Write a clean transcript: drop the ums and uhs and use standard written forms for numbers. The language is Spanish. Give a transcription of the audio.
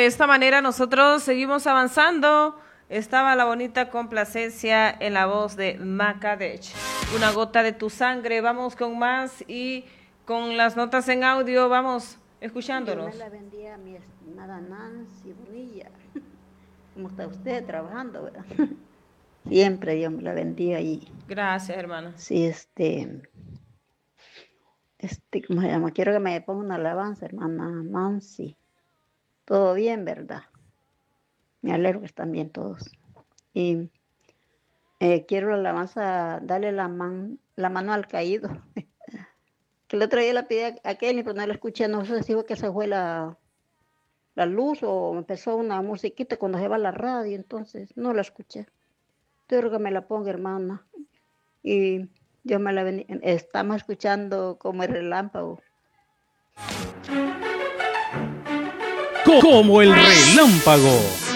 de esta manera nosotros seguimos avanzando. Estaba la bonita complacencia en la voz de Makadech. Una gota de tu sangre. Vamos con más y con las notas en audio. Vamos escuchándonos. Dios me la bendiga a mi estimada Nancy Bonilla. ¿Cómo está usted trabajando, verdad? Siempre Dios me la bendiga y gracias, hermana. sí, ¿cómo se llama? Quiero que me ponga una alabanza, hermana Nancy. Todo bien, ¿verdad? Me alegro que están bien todos. Y quiero la alabanza, darle la mano al caído. Que el otro día la pedí a Kelly, pero no la escuché. No sé si fue que se fue la luz o empezó una musiquita cuando se va la radio, entonces no la escuché. Quiero que me la ponga, hermana. Y Dios me la bendiga. Estamos escuchando como el relámpago. Como el relámpago.